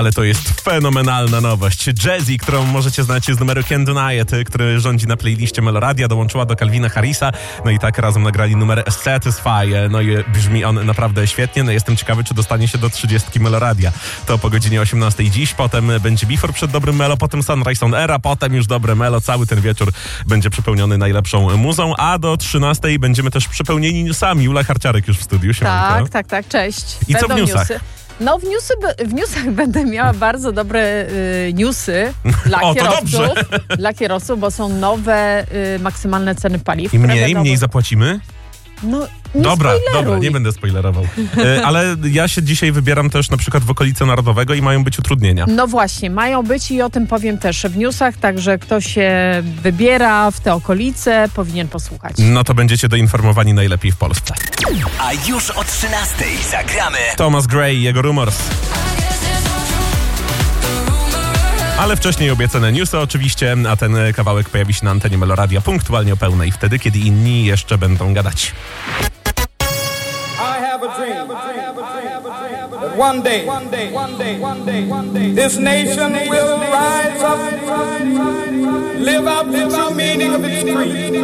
Ale to jest fenomenalna nowość. Jazzy, którą możecie znać z numeru Can't Deny It, który rządzi na playliście Meloradia, dołączyła do Calvina Harrisa. No i tak razem nagrali numer Satisfy. No i brzmi on naprawdę świetnie. No jestem ciekawy, czy dostanie się do 30 Meloradia. To po godzinie 18 dziś, potem będzie Before przed Dobrym Melo, potem Sunrise on Air, a potem już Dobre Melo. Cały ten wieczór będzie przepełniony najlepszą muzą, a do 13 będziemy też przepełnieni newsami. Ula Harciarek już w studiu. Siemanko. Tak, cześć. I co w newsach? No w newsach będę miała bardzo dobre newsy dla kierowców, bo są nowe maksymalne ceny paliw. Im mniej zapłacimy? No, Dobra, nie będę spoilerował. Ale ja się dzisiaj wybieram też na przykład w okolice Narodowego i mają być utrudnienia. No właśnie, mają być i o tym powiem też w newsach, także kto się wybiera w te okolice, powinien posłuchać. No to będziecie doinformowani najlepiej w Polsce. A już o 13 zagramy Thomas Gray i jego Rumors. Ale wcześniej obiecane newsy oczywiście, a ten kawałek pojawi się na antenie Meloradia punktualnie o pełnej, wtedy kiedy inni jeszcze będą gadać. I have a dream that one day this nation will rise up, live out the true meaning of its creed.